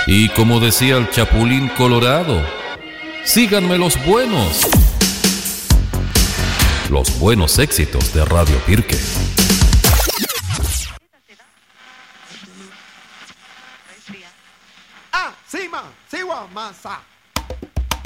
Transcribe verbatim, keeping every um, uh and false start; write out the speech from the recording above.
Y como decía el Chapulín Colorado, síganme los buenos. Los buenos éxitos de Radio Pirque. Ah, sí, ma, sí, wa, masa.